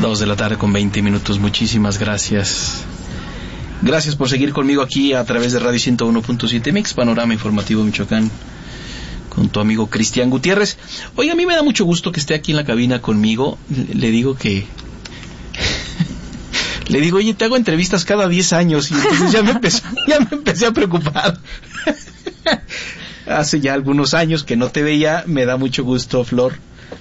2:20 p.m. Muchísimas gracias. Gracias por seguir conmigo aquí a través de Radio 101.7 Mix, Panorama Informativo Michoacán, con tu amigo Cristian Gutiérrez. Oiga, a mí me da mucho gusto que esté aquí en la cabina conmigo. Le digo, oye, te hago entrevistas cada 10 años, y entonces ya me empecé a preocupar. Hace ya algunos años que no te veía. Me da mucho gusto, Flor.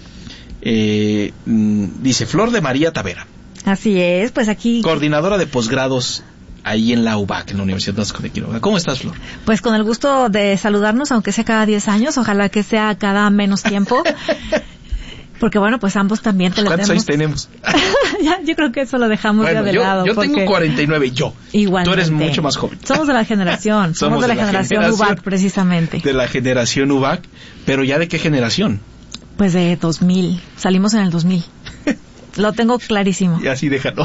Dice Flor de María Tavera. Así es, pues aquí... Coordinadora de posgrados ahí en la UBAC, en la Universidad Vasco de Quiroga. ¿Cómo estás, Flor? Pues con el gusto de saludarnos, aunque sea cada 10 años, ojalá que sea cada menos tiempo. Porque bueno, pues ambos también ¿Cuántos años tenemos? Yo creo que eso lo dejamos ya de lado. Yo tengo 49, yo. Igualmente. Tú eres mucho más joven. Somos de la generación. Somos de la generación UBAC, precisamente. De la generación UBAC, pero ¿ya de qué generación? Pues de 2000. Salimos en el 2000. Lo tengo clarísimo. Y así déjalo.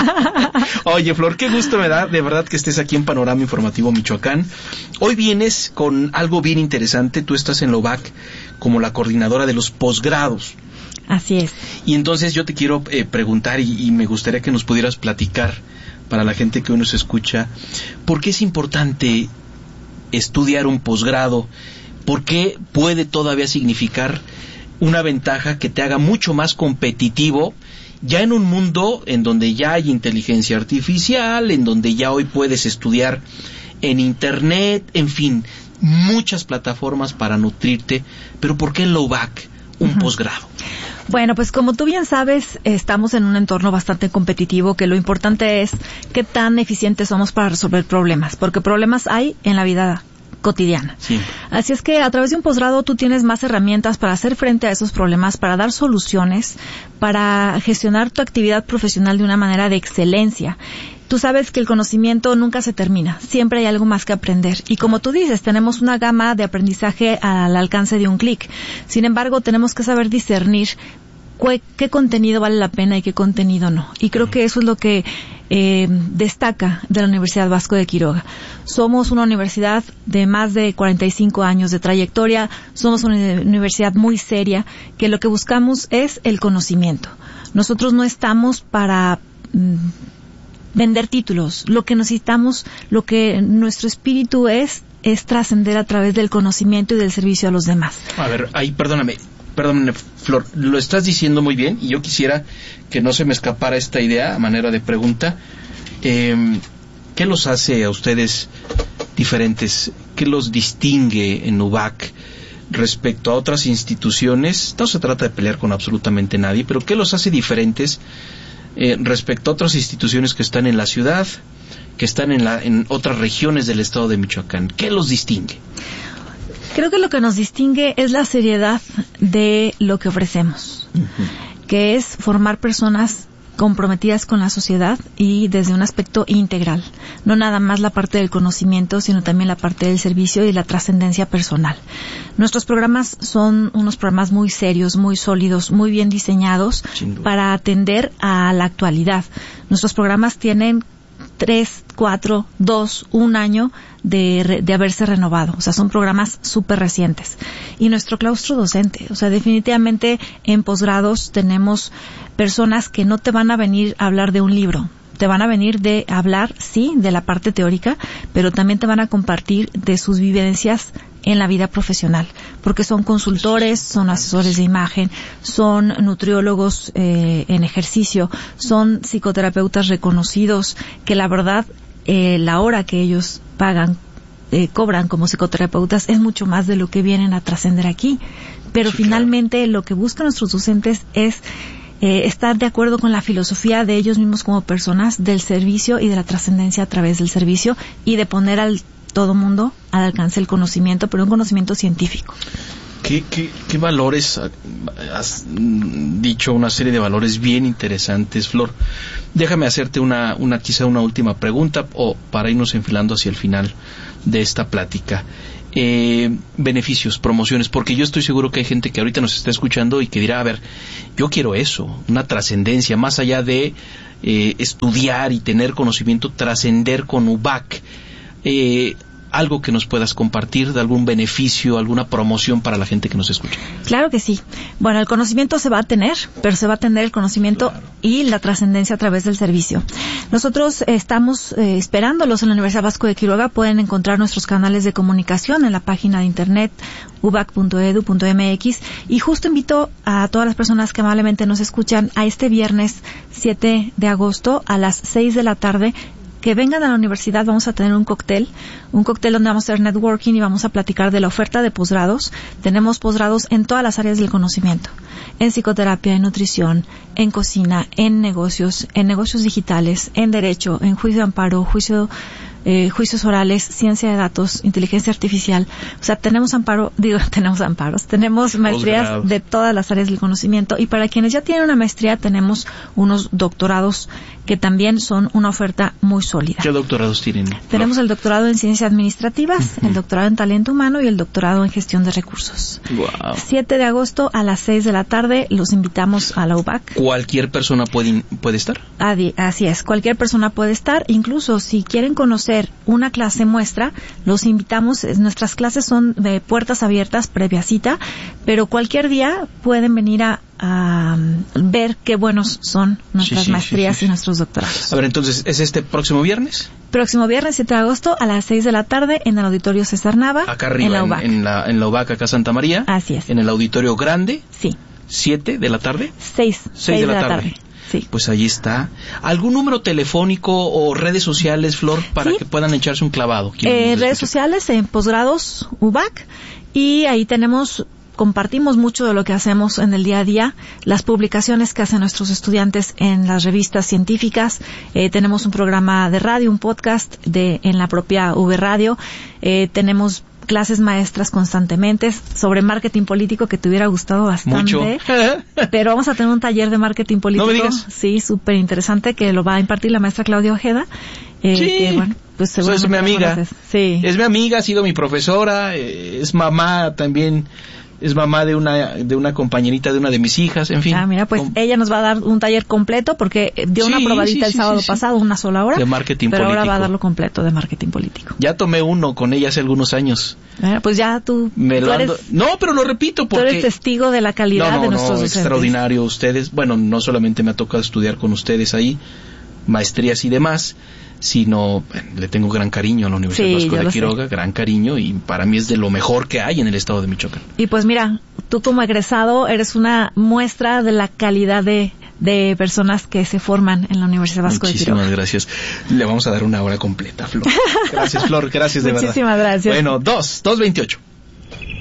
Oye, Flor, qué gusto me da de verdad que estés aquí en Panorama Informativo Michoacán. Hoy vienes con algo bien interesante. Tú estás en la UBAC como la coordinadora de los posgrados. Así es. Y entonces yo te quiero preguntar y me gustaría que nos pudieras platicar, para la gente que hoy nos escucha, ¿por qué es importante estudiar un posgrado? ¿Por qué puede todavía significar una ventaja que te haga mucho más competitivo ya en un mundo en donde ya hay inteligencia artificial, en donde ya hoy puedes estudiar en internet, en fin, muchas plataformas para nutrirte? Pero ¿por qué en la UBAC un posgrado? Bueno, pues como tú bien sabes, estamos en un entorno bastante competitivo, que lo importante es qué tan eficientes somos para resolver problemas, porque problemas hay en la vida cotidiana. Sí. Así es que a través de un posgrado tú tienes más herramientas para hacer frente a esos problemas, para dar soluciones, para gestionar tu actividad profesional de una manera de excelencia. Tú sabes que el conocimiento nunca se termina, siempre hay algo más que aprender. Y como tú dices, tenemos una gama de aprendizaje al alcance de un clic. Sin embargo, tenemos que saber discernir qué contenido vale la pena y qué contenido no. Y creo que eso es lo que destaca de la Universidad Vasco de Quiroga. Somos una universidad de más de 45 años de trayectoria, somos una universidad muy seria, que lo que buscamos es el conocimiento. Nosotros no estamos para vender títulos. Lo que necesitamos, lo que nuestro espíritu es trascender a través del conocimiento y del servicio a los demás. A ver, ahí perdóname, Flor, lo estás diciendo muy bien y yo quisiera que no se me escapara esta idea a manera de pregunta. ¿Qué los hace a ustedes diferentes? ¿Qué los distingue en UBAC respecto a otras instituciones? No se trata de pelear con absolutamente nadie, pero ¿qué los hace diferentes respecto a otras instituciones que están en la ciudad, que están en otras regiones del estado de Michoacán? ¿Qué los distingue? Creo que lo que nos distingue es la seriedad de lo que ofrecemos, que es formar personas comprometidas con la sociedad y desde un aspecto integral, no nada más la parte del conocimiento, sino también la parte del servicio y la trascendencia personal. Nuestros programas son unos programas muy serios, muy sólidos, muy bien diseñados para atender a la actualidad. Nuestros programas tienen 3, 4, 2, 1 año de haberse renovado. O sea, son programas súper recientes. Y nuestro claustro docente, o sea, definitivamente en posgrados tenemos personas que no te van a venir a hablar de un libro. Te van a venir de hablar, sí, de la parte teórica, pero también te van a compartir de sus vivencias en la vida profesional, porque son consultores, son asesores de imagen, son nutriólogos en ejercicio, son psicoterapeutas reconocidos, que la verdad, la hora que ellos cobran como psicoterapeutas es mucho más de lo que vienen a trascender aquí. Pero sí, finalmente lo que buscan nuestros docentes es estar de acuerdo con la filosofía de ellos mismos como personas, del servicio y de la trascendencia a través del servicio, y de poner al todo mundo al alcance del conocimiento, pero un conocimiento científico. ¿Qué valores? Has dicho una serie de valores bien interesantes, Flor. Déjame hacerte quizá una última pregunta, o para irnos enfilando hacia el final de esta plática. Beneficios, promociones, porque yo estoy seguro que hay gente que ahorita nos está escuchando y que dirá, a ver, yo quiero eso, una trascendencia, más allá de estudiar y tener conocimiento, trascender con UBAC. algo que nos puedas compartir de algún beneficio, alguna promoción para la gente que nos escucha. Claro que sí. Bueno, el conocimiento se va a tener, pero se va a tener el conocimiento y la trascendencia a través del servicio. Nosotros estamos esperándolos en la Universidad Vasco de Quiroga. Pueden encontrar nuestros canales de comunicación en la página de internet uvac.edu.mx, y justo invito a todas las personas que amablemente nos escuchan a este viernes 7 de agosto a las 6 de la tarde que vengan a la universidad. Vamos a tener un cóctel donde vamos a hacer networking y vamos a platicar de la oferta de posgrados. Tenemos posgrados en todas las áreas del conocimiento, en psicoterapia, en nutrición, en cocina, en negocios digitales, en derecho, en juicio de amparo, juicios orales, ciencia de datos, inteligencia artificial. O sea, tenemos amparos, tenemos maestrías de todas las áreas del conocimiento, y para quienes ya tienen una maestría tenemos unos doctorados que también son una oferta muy sólida. ¿Qué doctorados tienen? Tenemos el doctorado en ciencias administrativas, el doctorado en talento humano y el doctorado en gestión de recursos. Wow. 7 de agosto a las 6 de la tarde, los invitamos a la UVAC. ¿Cualquier persona puede estar? Así es, cualquier persona puede estar. Incluso si quieren conocer una clase muestra, los invitamos. Nuestras clases son de puertas abiertas, previa cita, pero cualquier día pueden venir a ver qué buenos son nuestras maestrías y nuestros doctorados. A ver, entonces, ¿es este próximo viernes? Próximo viernes 7 de agosto a las 6 de la tarde en el Auditorio César Nava. Acá arriba, en la UVAC, acá Santa María. Así es. En el Auditorio Grande. Sí. 7 de la tarde. 6 de la tarde. Sí. Pues ahí está. ¿Algún número telefónico o redes sociales, Flor, para que puedan echarse un clavado? Redes sociales en Posgrados UVAC, y ahí compartimos mucho de lo que hacemos en el día a día, las publicaciones que hacen nuestros estudiantes en las revistas científicas. Tenemos un programa de radio, un podcast en la propia V Radio. Tenemos clases maestras constantemente sobre marketing político, que te hubiera gustado bastante. Mucho. Pero vamos a tener un taller de marketing político. No me digas. Sí, súper interesante, que lo va a impartir la maestra Claudia Ojeda. Sí. Que, bueno, pues seguramente es mi amiga. Sí. Es mi amiga, ha sido mi profesora, es mamá también. Es mamá de una compañerita de una de mis hijas, en fin. Mira, pues ella nos va a dar un taller completo, porque dio una probadita el sábado pasado, una sola hora. De marketing pero político. Ahora va a darlo completo de marketing político. Ya tomé uno con ella hace algunos años. Pues ya tú No, pero lo repito porque... Tú eres testigo de la calidad de nuestros docentes. Extraordinario. Ustedes, bueno, no solamente me ha tocado estudiar con ustedes ahí, maestrías y demás, sino le tengo gran cariño a la Universidad Vasco de Quiroga, gran cariño, y para mí es de lo mejor que hay en el estado de Michoacán. Y pues mira, tú como egresado eres una muestra de la calidad de personas que se forman en la Universidad Vasco de Quiroga. Muchísimas gracias. Le vamos a dar una hora completa, Flor. Gracias, Flor, gracias de verdad. Muchísimas gracias. Bueno, 2:28.